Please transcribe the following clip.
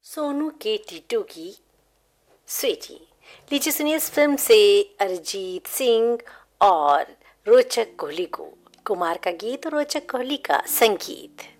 सोनू के टीटू की स्वीटी। लीजिए सुनिए इस फिल्म से अरिजीत सिंह और रोचक कोहली को, कुमार का गीत और रोचक कोहली का संगीत।